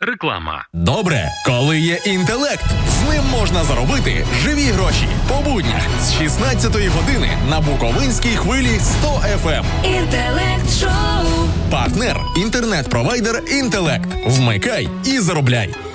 Реклама. Добре, коли є інтелект. З ним можна заробити живі гроші. По буднях з 16-ї години на Буковинській хвилі 100 FM. Інтелект шоу. Партнер – інтернет-провайдер «Інтелект». Вмикай і заробляй.